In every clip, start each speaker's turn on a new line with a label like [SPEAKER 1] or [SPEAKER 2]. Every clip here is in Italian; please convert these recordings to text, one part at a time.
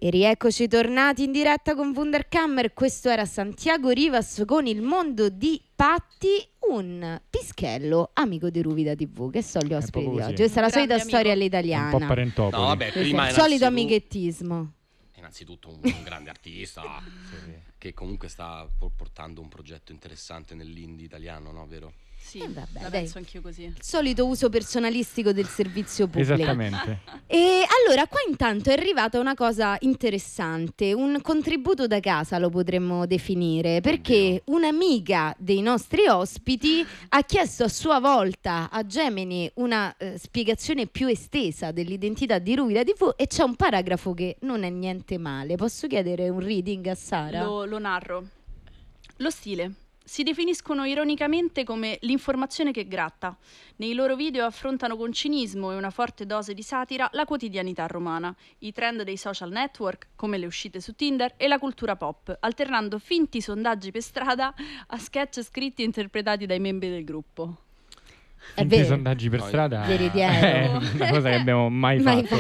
[SPEAKER 1] E rieccoci tornati in diretta con Wunderkammer. Questo era Santiago Rivas con Il mondo di Patti, un pischello amico di Ruvida TV, che so gli ospiti di oggi. Questa è la solita storia all'italiana.
[SPEAKER 2] Un po' parentopoli.
[SPEAKER 3] No, vabbè, prima
[SPEAKER 1] il solito amichettismo.
[SPEAKER 3] Innanzitutto un grande artista che comunque sta portando un progetto interessante nell'indie italiano, no? Vero?
[SPEAKER 4] Sì,
[SPEAKER 1] vabbè,
[SPEAKER 4] la penso anch'io così.
[SPEAKER 1] Il solito uso personalistico del servizio pubblico.
[SPEAKER 2] Esattamente.
[SPEAKER 1] E allora qua intanto è arrivata una cosa interessante, un contributo da casa lo potremmo definire, perché un'amica dei nostri ospiti ha chiesto a sua volta a Gemini una spiegazione più estesa dell'identità di Ruvida TV, e c'è un paragrafo che non è niente male. Posso chiedere un reading a Sara?
[SPEAKER 4] Lo narro. Lo stile. Si definiscono ironicamente come l'informazione che gratta. Nei loro video affrontano con cinismo e una forte dose di satira la quotidianità romana, i trend dei social network, come le uscite su Tinder, e la cultura pop, alternando finti sondaggi per strada a sketch scritti e interpretati dai membri del gruppo.
[SPEAKER 2] Finti sondaggi per strada è una cosa che abbiamo mai fatto.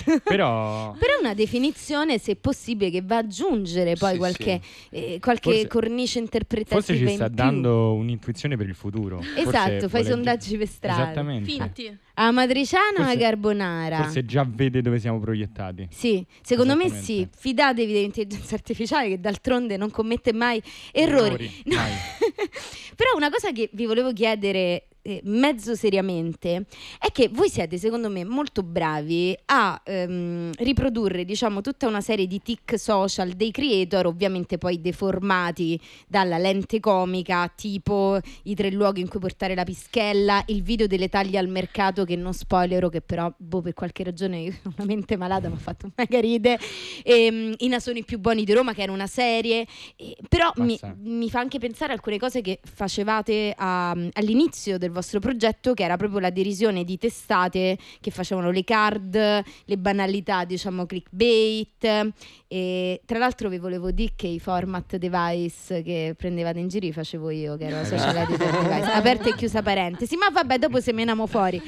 [SPEAKER 2] Però
[SPEAKER 1] è una definizione, se possibile, che va ad aggiungere poi qualche
[SPEAKER 2] forse,
[SPEAKER 1] cornice interpretativa.
[SPEAKER 2] Forse ci sta dando un'intuizione per il futuro.
[SPEAKER 1] Esatto, fai sondaggi per strada.
[SPEAKER 2] Esattamente.
[SPEAKER 4] Finti.
[SPEAKER 1] A matriciana o a carbonara?
[SPEAKER 2] Forse già vede dove siamo proiettati.
[SPEAKER 1] Sì, secondo me sì. Fidatevi dell'intelligenza artificiale, che d'altronde non commette mai errori. No.
[SPEAKER 2] Mai.
[SPEAKER 1] Però una cosa che vi volevo chiedere mezzo seriamente è che voi siete, secondo me, molto bravi a riprodurre, diciamo, tutta una serie di tic social dei creator, ovviamente poi deformati dalla lente comica, tipo i 3 luoghi in cui portare la pischella, il video delle taglie al mercato, che non spoilero, che però per qualche ragione io ho una mente malata, mi ha fatto mega ride, I nasoni più buoni di Roma, che era una serie, però mi fa anche pensare a alcune cose che facevate all'inizio del vostro progetto, che era proprio la derisione di testate che facevano le card, le banalità, diciamo clickbait, e tra l'altro vi volevo dire che i format device che prendevate in giro li facevo io, che ero social editor device, aperta e chiusa parentesi, ma vabbè, dopo semeniamo fuori.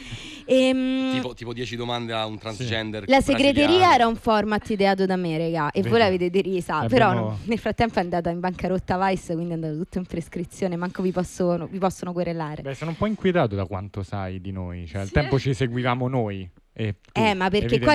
[SPEAKER 3] Tipo 10 domande a un transgender.
[SPEAKER 1] La segreteria
[SPEAKER 3] brasiliano.
[SPEAKER 1] era un format ideato da me, raga, e voi l'avete derisa. Però no, nel frattempo è andata in bancarotta Vice, quindi è andato tutto in prescrizione, manco vi possono querelare.
[SPEAKER 2] Beh, sono un po' inquietato da quanto sai di noi, cioè al tempo ci seguivamo noi.
[SPEAKER 1] Ma perché qua